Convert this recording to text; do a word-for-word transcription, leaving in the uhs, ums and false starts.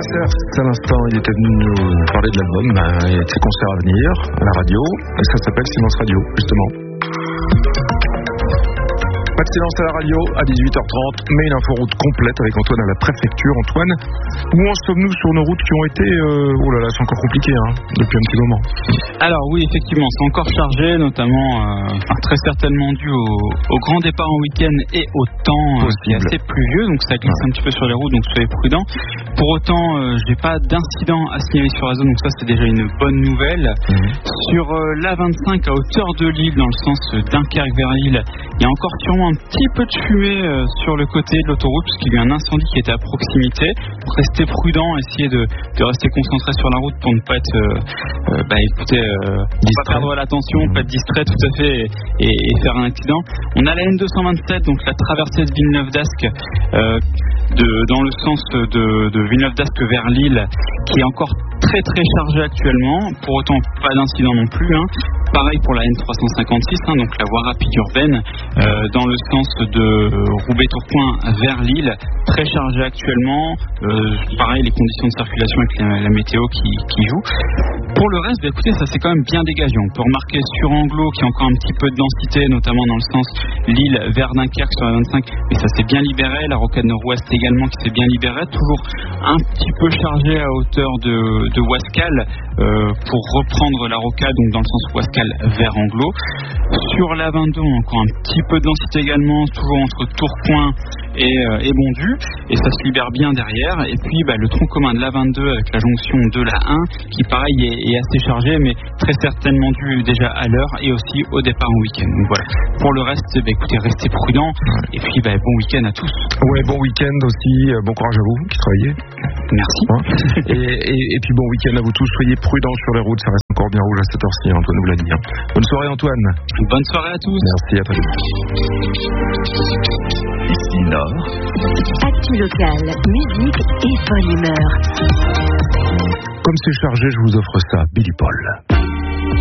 Cerf, à l'instant, il était venu nous parler de l'album bah, et de ses concerts à venir à la radio. Et ça s'appelle Silence Radio, justement. Pas de silence à la radio à dix-huit heures trente, mais une inforoute complète avec Antoine à la préfecture. Antoine, où en sommes-nous sur nos routes qui ont été... Euh, oh là là, c'est encore compliqué hein, depuis un petit moment. Alors oui, effectivement, c'est encore chargé, notamment euh, enfin, très certainement dû au, au grand départ en week-end et au temps euh, qui est assez pluvieux, donc ça glisse un petit peu sur les routes, donc soyez prudents. Pour autant, euh, j'ai pas d'incident à signaler sur la zone, donc ça c'est déjà une bonne nouvelle. Mmh. Sur euh, l'A vingt-cinq à hauteur de Lille, dans le sens Dunkerque vers Lille, il y a encore sûrement un petit peu de fumée euh, sur le côté de l'autoroute, parce qu'il y a eu un incendie qui était à proximité. Restez prudents, essayez de, de rester concentré sur la route pour ne pas être, euh, euh, bah écoutez, euh, pas perdre l'attention, mmh. pas être distrait tout à fait et, et, et faire un accident. On a la N deux cent vingt-sept, donc la traversée de Villeneuve-d'Ascq, euh, de, dans le sens de, de Villeneuve-d'Ascq vers Lille, qui est encore très très chargé actuellement. Pour autant, pas d'incident non plus. Hein. Pareil pour la N trois cent cinquante-six, hein, donc la voie rapide urbaine, euh, dans le sens de Roubaix-Tourcoing vers Lille, très chargé actuellement. Euh, pareil, les conditions de circulation avec la, la météo qui, qui jouent. Pour le reste, bah, écoutez, ça s'est quand même bien dégagé. On peut remarquer sur Anglo qu'il y a encore un petit peu de densité, notamment dans le sens Lille vers Dunkerque sur la vingt-cinq, mais ça s'est bien libéré. La rocade nord-ouest également qui s'est bien libérée, toujours un petit peu chargé à hauteur de, de Ouascal euh, pour reprendre la rocade, donc dans le sens Ouascal vers Anglo. Sur la vingt-deux, on a encore un petit peu de densité également, toujours entre Tourcoing et, euh, et Bondu, et ça se libère bien derrière. Et puis bah, le tronc commun de la vingt-deux avec la jonction de la un qui pareil est, est assez chargé, mais très certainement dû déjà à l'heure et aussi au départ en week-end. Donc voilà. Pour le reste, bah, écoutez, restez prudents et puis bah, bon week-end à tous. Ouais, bon week-end aussi, bon courage à vous qui travaillez. Merci. Hein et, et, et puis bon week-end à vous tous, soyez prudents sur les routes, ça reste encore bien rouge à cette heure-ci, Antoine nous l'a dit. Bonne soirée Antoine. Bonne soirée à tous. Merci, à très vite. Ici Nord. Actu locale, musique et bonne humeur. Comme c'est chargé, je vous offre ça, Billy Paul.